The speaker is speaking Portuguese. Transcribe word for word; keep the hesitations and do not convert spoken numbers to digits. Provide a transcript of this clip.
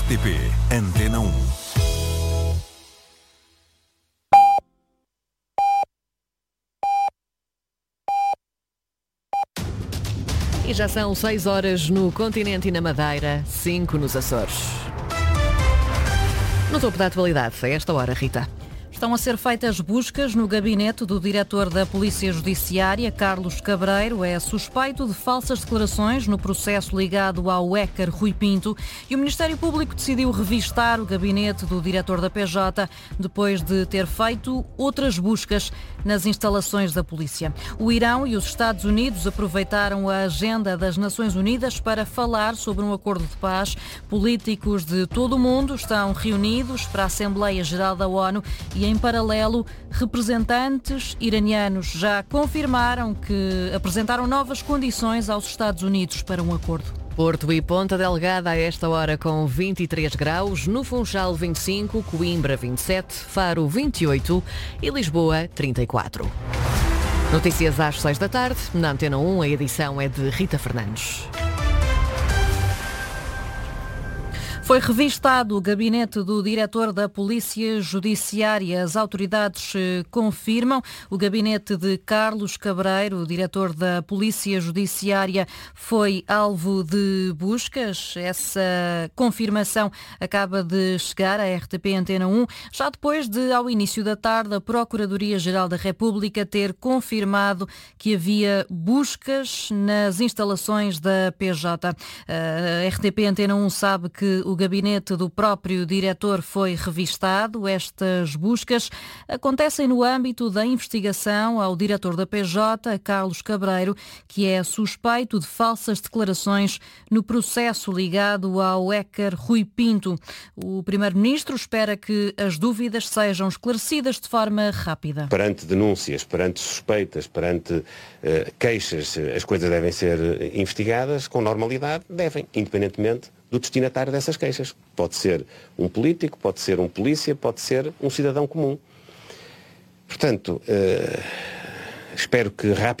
T P Antena um. E já são seis horas no continente e na Madeira, cinco nos Açores. No topo da atualidade, a esta hora, Rita. Estão a ser feitas buscas no gabinete do diretor da Polícia Judiciária, Carlos Cabreiro. É suspeito de falsas declarações no processo ligado ao hacker Rui Pinto. E o Ministério Público decidiu revistar o gabinete do diretor da P J depois de ter feito outras buscas nas instalações da polícia. O Irão e os Estados Unidos aproveitaram a agenda das Nações Unidas para falar sobre um acordo de paz. Políticos de todo o mundo estão reunidos para a Assembleia Geral da ONU e, em paralelo, representantes iranianos já confirmaram que apresentaram novas condições aos Estados Unidos para um acordo. Porto e Ponta Delgada a esta hora com vinte e três graus, no Funchal vinte e cinco, Coimbra vinte e sete, Faro vinte e oito e Lisboa trinta e quatro. Notícias às seis da tarde, na Antena um, a edição é de Rita Fernandes. Foi revistado o gabinete do diretor da Polícia Judiciária. As autoridades confirmam. O gabinete de Carlos Cabreiro, o diretor da Polícia Judiciária, foi alvo de buscas. Essa confirmação acaba de chegar à R T P Antena um, já depois de, ao início da tarde, a Procuradoria-Geral da República ter confirmado que havia buscas nas instalações da P J. A R T P Antena um sabe que o O gabinete do próprio diretor foi revistado. Estas buscas acontecem no âmbito da investigação ao diretor da P J, Carlos Cabreiro, que é suspeito de falsas declarações no processo ligado ao hacker Rui Pinto. O primeiro-ministro espera que as dúvidas sejam esclarecidas de forma rápida. Perante denúncias, perante suspeitas, perante uh, queixas, as coisas devem ser investigadas com normalidade, devem, independentemente do destinatário dessas queixas. Pode ser um político, pode ser um polícia, pode ser um cidadão comum. Portanto, uh, espero que rapidamente